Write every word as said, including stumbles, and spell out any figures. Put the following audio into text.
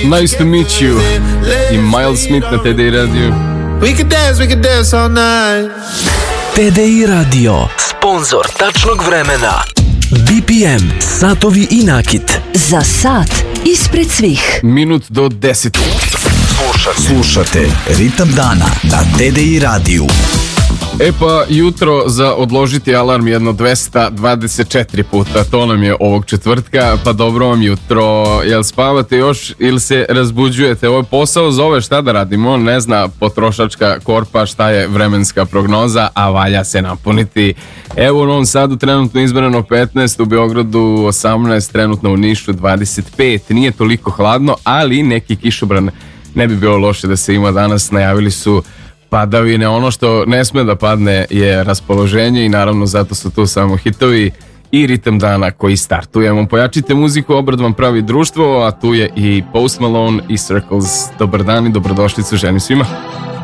Nice to meet you. I Miles Smith na T D I Radio. We could dance, we could dance all night. T D I Radio, sponzor tačnog vremena. B P M, satovi i nakit. Za sat ispred svih. Minut do deset. Slušate, slušate Ritam dana na T D I radiju. E pa, jutro za odložiti alarm jedno dvesta dvadeset četiri puta, to nam je ovog četvrtka, pa dobro vam jutro. Jel spavate još ili se razbuđujete? Ovo je posao zove, šta da radimo? On ne zna potrošačka korpa šta je vremenska prognoza, a valja se napuniti. Evo u Novom Sadu trenutno izmjereno petnaest, u Beogradu osamnaest, trenutno u Nišu dvadeset pet. Nije toliko hladno, ali neki kišobran ne bi bilo loše da se ima danas. Najavili su padavine. Ono što ne sme da padne je raspoloženje i naravno zato su tu samo hitovi i ritam dana koji startujemo. Pojačite muziku, obrad vam pravi društvo, a tu je i Post Malone i Circles. Dobar dan i dobrodošlicu ženi svima.